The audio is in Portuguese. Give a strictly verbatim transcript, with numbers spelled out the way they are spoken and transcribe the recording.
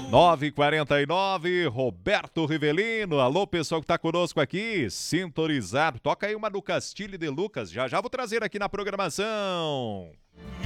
nove e quarenta e nove, Roberto Rivelino. Alô, pessoal que tá conosco aqui, sintonizado. Toca aí uma do Castilho de Lucas. Já já vou trazer aqui na programação.